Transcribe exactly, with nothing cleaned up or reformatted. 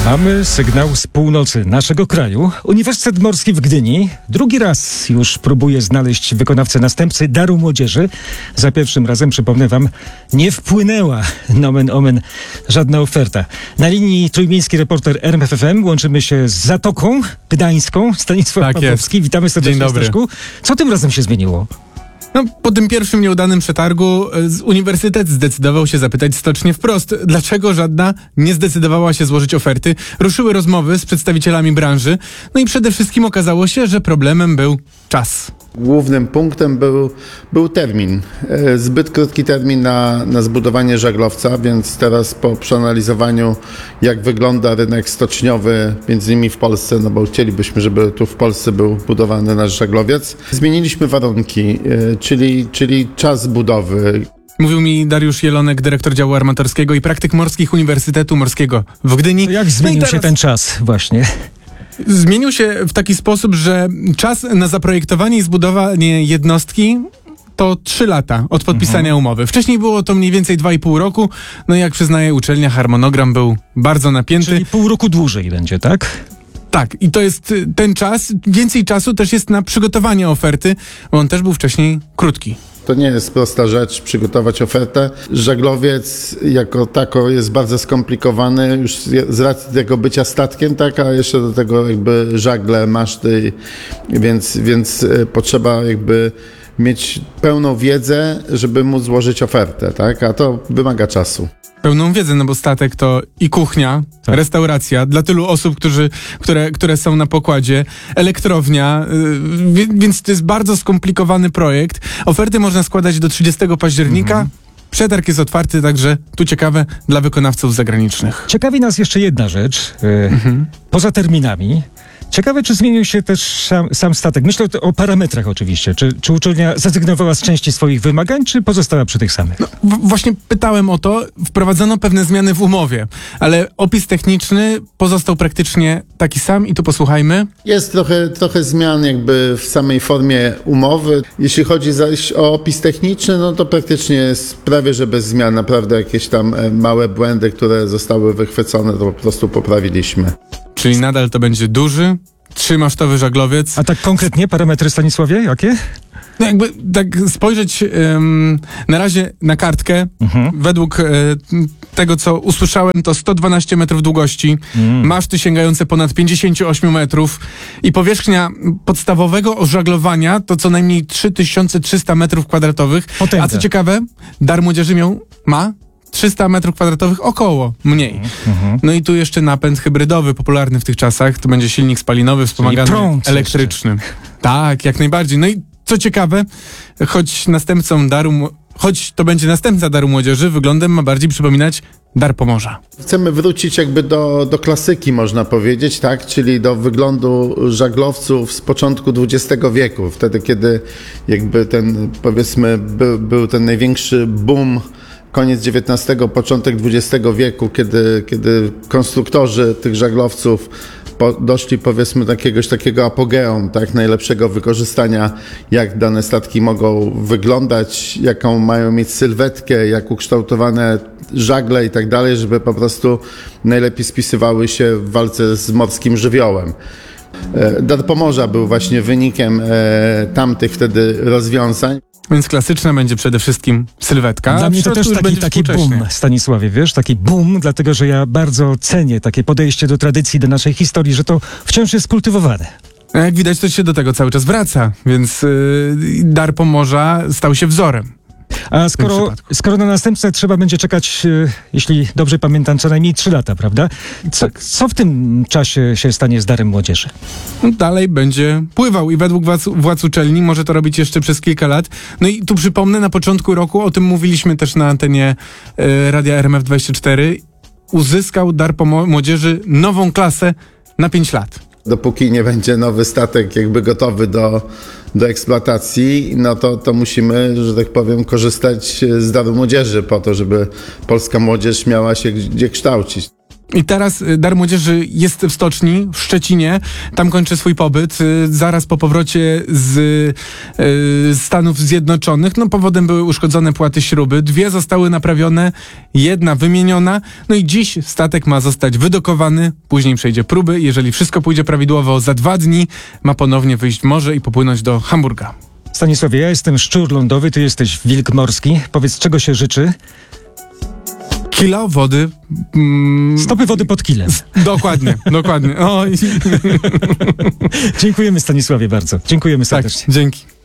Mamy sygnał z północy naszego kraju. Uniwersytet Morski w Gdyni drugi raz już próbuje znaleźć wykonawcę następcy Daru Młodzieży. Za pierwszym razem, przypomnę wam, nie wpłynęła nomen omen żadna oferta. Na linii trójmiejski reporter R M F F M. Łączymy się z Zatoką Gdańską. Stanisław Tak Pawłowski. jest. Witamy serdecznie, Dzień dobry. Staszku. Co tym razem się zmieniło? No, po tym pierwszym nieudanym przetargu z uniwersytet zdecydował się zapytać stocznie wprost, dlaczego żadna nie zdecydowała się złożyć oferty. Ruszyły rozmowy z przedstawicielami branży, no i przede wszystkim okazało się, że problemem był czas. Głównym punktem był, był termin. E, Zbyt krótki termin na, na zbudowanie żaglowca, więc teraz po przeanalizowaniu, jak wygląda rynek stoczniowy, między innymi w Polsce, no bo chcielibyśmy, żeby tu w Polsce był budowany nasz żaglowiec, zmieniliśmy warunki, e, czyli, czyli czas budowy. Mówił mi Dariusz Jelonek, dyrektor działu armatorskiego i praktyk morskich Uniwersytetu Morskiego w Gdyni. Jak zmienił no się ten czas właśnie? Zmienił się w taki sposób, że czas na zaprojektowanie i zbudowanie jednostki to trzy lata od podpisania mhm. umowy. Wcześniej było to mniej więcej dwa i pół roku. No i jak przyznaje uczelnia, harmonogram był bardzo napięty. Czyli pół roku dłużej będzie, tak? Tak, i to jest ten czas. Więcej czasu też jest na przygotowanie oferty, bo on też był wcześniej krótki. To nie jest prosta rzecz przygotować ofertę. Żaglowiec jako tako jest bardzo skomplikowany już z racji tego bycia statkiem, tak, a jeszcze do tego jakby żagle, maszty, więc, więc potrzeba jakby mieć pełną wiedzę, żeby móc złożyć ofertę, tak, a to wymaga czasu. Pełną wiedzę, no bo statek to i kuchnia, tak. restauracja dla tylu osób, którzy, które, które są na pokładzie, elektrownia, yy, więc to jest bardzo skomplikowany projekt. Oferty można składać do trzydziestego października. Mhm. Przetarg jest otwarty, także tu ciekawe dla wykonawców zagranicznych. Ciekawi nas jeszcze jedna rzecz. Yy, mhm. Poza terminami. Ciekawe, czy zmienił się też sam, sam statek. Myślę o parametrach oczywiście. Czy, czy uczelnia zrezygnowała z części swoich wymagań, czy pozostała przy tych samych? No, w- właśnie pytałem o to. Wprowadzono pewne zmiany w umowie, ale opis techniczny pozostał praktycznie taki sam i tu posłuchajmy. Jest trochę, trochę zmian jakby w samej formie umowy. Jeśli chodzi zaś o opis techniczny, no to praktycznie jest prawie, że bez zmian. Naprawdę jakieś tam małe błędy, które zostały wychwycone, to po prostu poprawiliśmy. Czyli nadal to będzie duży, trzymasztowy żaglowiec. A tak konkretnie parametry, Stanisławie, jakie? No jakby tak spojrzeć um, na razie na kartkę, mhm. według e, tego, co usłyszałem, to sto dwanaście metrów długości, mm. maszty sięgające ponad pięćdziesiąt osiem metrów i powierzchnia podstawowego ożaglowania to co najmniej trzy tysiące trzysta metrów kwadratowych. Potęga. A co ciekawe, Dar Młodzieży miał, ma trzysta metrów kwadratowych około, mniej. Mhm. No i tu jeszcze napęd hybrydowy, popularny w tych czasach. To będzie silnik spalinowy, wspomagany elektryczny. Jeszcze. Tak, jak najbardziej. No i co ciekawe, choć następcą Daru, choć to będzie następca Daru Młodzieży, wyglądem ma bardziej przypominać Dar Pomorza. Chcemy wrócić jakby do, do klasyki, można powiedzieć, tak? Czyli do wyglądu żaglowców z początku dwudziestego wieku. Wtedy, kiedy jakby ten, powiedzmy, był, był ten największy boom, koniec dziewiętnastego, początek dwudziestego wieku, kiedy, kiedy konstruktorzy tych żaglowców po, doszli powiedzmy do jakiegoś takiego apogeum, tak, najlepszego wykorzystania, jak dane statki mogą wyglądać, jaką mają mieć sylwetkę, jak ukształtowane żagle i tak dalej, żeby po prostu najlepiej spisywały się w walce z morskim żywiołem. Dar Pomorza był właśnie wynikiem e, tamtych wtedy rozwiązań. Więc klasyczna będzie przede wszystkim sylwetka. Dla mnie to też taki, taki boom, Stanisławie, wiesz, taki boom, dlatego że ja bardzo cenię takie podejście do tradycji, do naszej historii, że to wciąż jest kultywowane. A jak widać, to się do tego cały czas wraca, więc yy, Dar Pomorza stał się wzorem. A skoro, skoro na następcę trzeba będzie czekać, e, jeśli dobrze pamiętam, co najmniej trzy lata, prawda? Co, Tak. co w tym czasie się stanie z Darem Młodzieży? No, dalej będzie pływał i według władz, władz uczelni może to robić jeszcze przez kilka lat. No i tu przypomnę, na początku roku, o tym mówiliśmy też na antenie e, Radia R M F dwadzieścia cztery, uzyskał Dar Młodzieży nową klasę na pięć lat. Dopóki nie będzie nowy statek jakby gotowy do, do eksploatacji, no to, to musimy, że tak powiem, korzystać z Daru Młodzieży po to, żeby polska młodzież miała się gdzie kształcić. I teraz y, Dar Młodzieży jest w stoczni w Szczecinie, tam kończy swój pobyt, y, zaraz po powrocie z y, Stanów Zjednoczonych. No powodem były uszkodzone płaty śruby, dwie zostały naprawione, jedna wymieniona, no i dziś statek ma zostać wydokowany, później przejdzie próby, jeżeli wszystko pójdzie prawidłowo, za dwa dni ma ponownie wyjść w morze i popłynąć do Hamburga. Stanisławie, ja jestem szczur lądowy, ty jesteś wilk morski. Powiedz, czego się życzy? Kilo wody. Mm, Stopy wody pod kilem. dokładnie, dokładnie. O, i... Dziękujemy, Stanisławie, bardzo. Dziękujemy tak, serdecznie. dzięki.